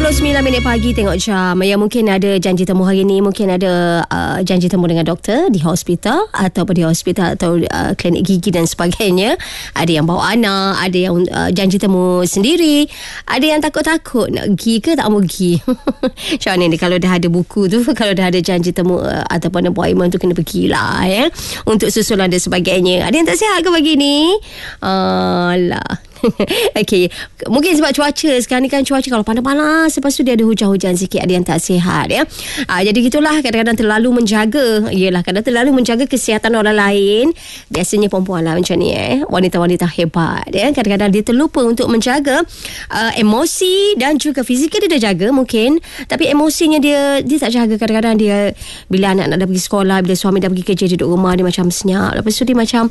9 pagi tengok jam. Ya, mungkin ada janji temu hari ni, mungkin ada janji temu dengan doktor di hospital ataupun di hospital atau klinik gigi dan sebagainya. Ada yang bawa anak, ada yang janji temu sendiri, ada yang takut-takut nak pergi ke tak mau pergi. Macam mana ni kalau dah ada buku tu, kalau dah ada janji temu ataupun appointment tu, kena pergilah ya, untuk susulan dan sebagainya. Ada yang tak sihat ke pagi ni? Alah. Okey, mungkin sebab cuaca sekarang ni kan, cuaca kalau panas-panas, lepas tu dia ada hujan-hujan sikit, ada yang tak sihat ya. Jadi gitulah, kadang-kadang terlalu menjaga, kadang terlalu menjaga kesihatan orang lain. Biasanya perempuan lah macam ni wanita-wanita hebat ya. Kadang-kadang dia terlupa untuk menjaga emosi dan juga fizikal dia dah jaga mungkin, tapi emosinya dia tak jaga. Kadang-kadang dia bila anak dah pergi sekolah, bila suami dah pergi kerja, dia duduk rumah, dia macam senyap. Lepas tu dia macam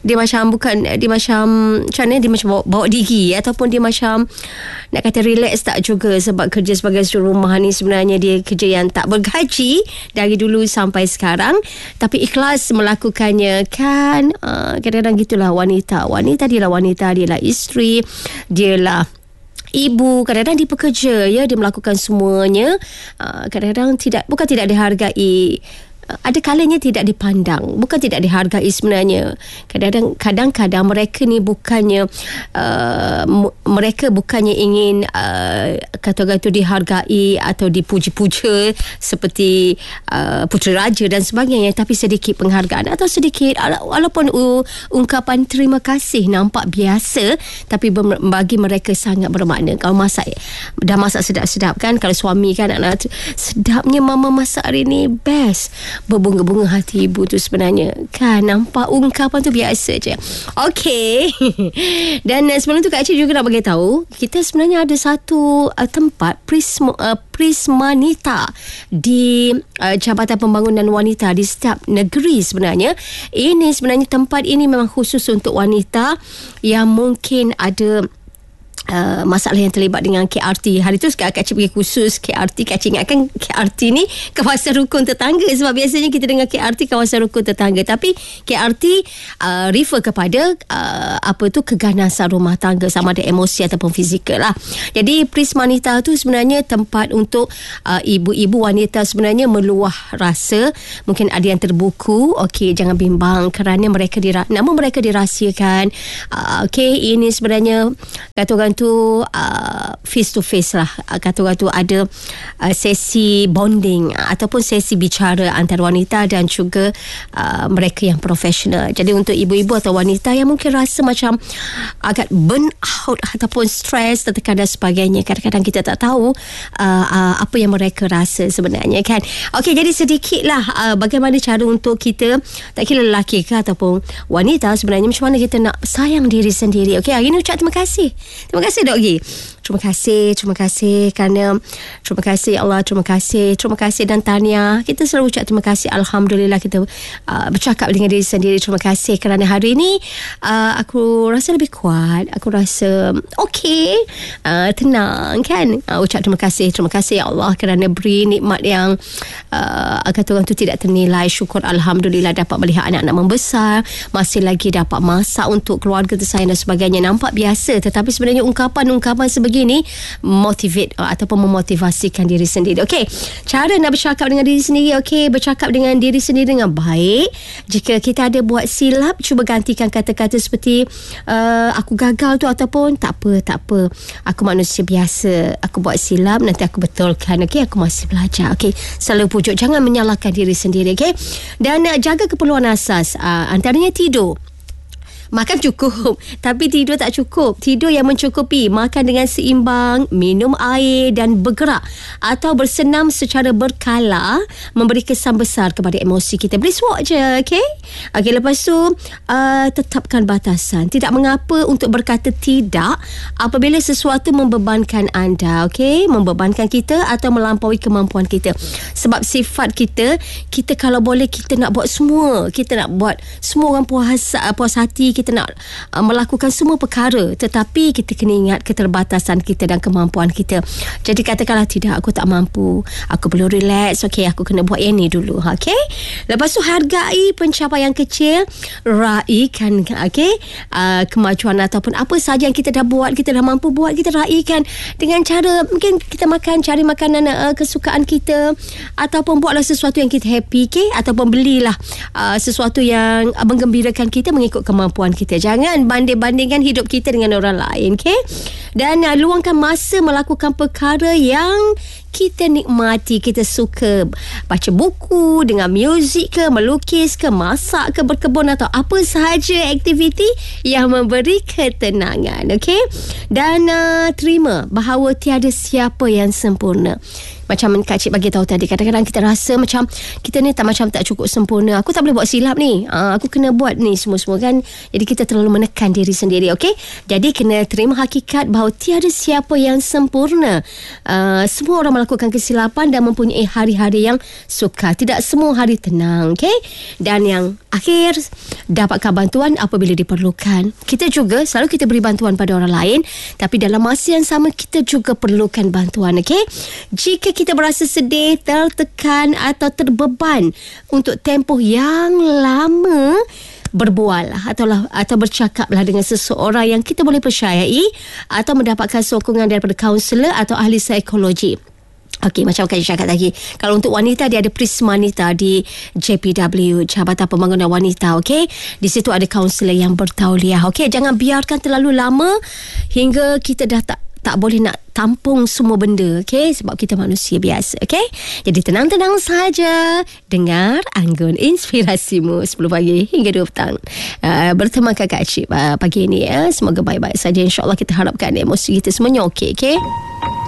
bawa diri, ataupun dia macam nak kata relax tak juga, sebab kerja sebagai juru rumah ni sebenarnya dia kerja yang tak bergaji dari dulu sampai sekarang, tapi ikhlas melakukannya kan. Kadang-kadang gitulah wanita dialah isteri, dialah ibu, kadang-kadang dia pekerja ya, dia melakukan semuanya. Kadang-kadang bukan tidak dihargai, ada kalanya tidak dipandang, bukan tidak dihargai sebenarnya. Kadang-kadang mereka ni bukannya ingin kata-kata dihargai atau dipuji-puja seperti putera raja dan sebagainya, tapi sedikit penghargaan atau sedikit walaupun ungkapan terima kasih nampak biasa, tapi bagi mereka sangat bermakna. Kalau dah masak sedap-sedap kan, kalau suami kan, anak sedapnya mama masak hari ni, best. Berbunga-bunga hati ibu tu sebenarnya kan, nampak ungkapan tu biasa je. Okey. Dan sebelum tu Kak Cik juga nak bagi tahu, kita sebenarnya ada satu tempat Prismanita di Jabatan Pembangunan Wanita di setiap negeri sebenarnya. Ini sebenarnya tempat ini memang khusus untuk wanita yang mungkin ada masalah yang terlibat dengan KRT. Hari tu Kak Cik pergi khusus KRT. Kak Cik ingatkan KRT ni kawasan rukun tetangga, sebab biasanya kita dengar KRT kawasan rukun tetangga, tapi KRT refer kepada keganasan rumah tangga, sama ada emosi ataupun fizikal lah. Jadi Prismanita tu sebenarnya tempat untuk ibu-ibu wanita sebenarnya meluah rasa. Mungkin ada yang terbuku. Okey, jangan bimbang kerana nama mereka dirahsiakan. Okey, ini sebenarnya kata orang tu face to face lah. Kata orang tu ada sesi bonding ataupun sesi bicara antara wanita dan juga mereka yang profesional. Jadi untuk ibu-ibu atau wanita yang mungkin rasa macam agak burn out ataupun stres, tertekan dan sebagainya, kadang-kadang kita tak tahu apa yang mereka rasa sebenarnya kan. Okey, jadi sedikitlah bagaimana cara untuk kita, tak kira lelaki ke ataupun wanita, sebenarnya macam mana kita nak sayang diri sendiri. Okey, hari ni ucap terima kasih. Terima kasih Dok Gi. Terima kasih kerana, terima kasih Allah, terima kasih dan tahniah. Kita selalu ucap terima kasih. Alhamdulillah kita bercakap dengan diri sendiri. Terima kasih kerana hari ini aku rasa lebih kuat, aku rasa okey, tenang kan. Ucap terima kasih Allah kerana beri nikmat yang kata orang tu tidak ternilai. Syukur Alhamdulillah dapat melihat anak-anak membesar, masih lagi dapat masak untuk keluarga tersayang dan sebagainya. Nampak biasa, tetapi sebenarnya ungkapan sebegini motivate ataupun memotivasikan diri sendiri. Okey, cara nak bercakap dengan diri sendiri. Okey, bercakap dengan diri sendiri dengan baik. Jika kita ada buat silap, cuba gantikan kata-kata seperti aku gagal tu, ataupun tak apa, aku manusia biasa, aku buat silap, nanti aku betulkan. Okey, aku masih belajar. Okey, selalu pujuk, jangan menyalahkan diri sendiri. Okey, dan jaga keperluan asas, antaranya tidur. Makan cukup, tapi tidur tak cukup. Tidur yang mencukupi, makan dengan seimbang, minum air dan bergerak atau bersenam secara berkala memberi kesan besar kepada emosi kita. Brisk walk je, okey? Okey, lepas tu tetapkan batasan. Tidak mengapa untuk berkata tidak apabila sesuatu membebankan anda, okey? Membebankan kita atau melampaui kemampuan kita. Sebab sifat kita kalau boleh kita nak buat semua. Kita nak buat semua orang puas hati, kita nak melakukan semua perkara, tetapi kita kena ingat keterbatasan kita dan kemampuan kita. Jadi katakanlah tidak, aku tak mampu, aku perlu relax, okey, aku kena buat yang ni dulu. Okey, lepas tu hargai pencapaian kecil, raikan kemajuan ataupun apa sahaja yang kita dah buat, kita dah mampu buat, kita raikan dengan cara mungkin kita cari makanan kesukaan kita, ataupun buatlah sesuatu yang kita happy, ataupun belilah sesuatu yang menggembirakan kita mengikut kemampuan kita. Jangan banding-bandingkan hidup kita dengan orang lain, dan luangkan masa melakukan perkara yang kita nikmati, kita suka. Baca buku, dengar muzik ke, melukis ke, masak ke, berkebun atau apa sahaja aktiviti yang memberi ketenangan. Dan terima bahawa tiada siapa yang sempurna. Macam Kak Cik bagi tahu tadi, kadang-kadang kita rasa macam kita ni tak cukup sempurna. Aku tak boleh buat silap ni, aku kena buat ni semua-semua kan. Jadi kita terlalu menekan diri sendiri. Jadi kena terima hakikat bahawa tiada siapa yang sempurna. Semua orang melakukan kesilapan dan mempunyai hari-hari yang sukar. Tidak semua hari tenang. Dan yang akhir, dapatkan bantuan apabila diperlukan. Kita juga selalu kita beri bantuan pada orang lain, tapi dalam masa yang sama kita juga perlukan bantuan. Jika kita berasa sedih, tertekan atau terbeban untuk tempoh yang lama, berbual atau bercakaplah dengan seseorang yang kita boleh percayai, atau mendapatkan sokongan daripada kaunselor atau ahli psikologi. Macam Kak cakap tadi, kalau untuk wanita dia ada Prismanita di JPW, Jabatan Pembangunan Wanita. Di situ ada kaunselor yang bertauliah. Jangan biarkan terlalu lama hingga kita dah tak boleh nak tampung semua benda, sebab kita manusia biasa. Jadi tenang-tenang saja, dengar Anggun Inspirasimu 10 pagi hingga 2 petang bertemu Kak Cik pagi ini. Semoga baik-baik saja, insyaAllah. Kita harapkan emosi kita semuanya okey.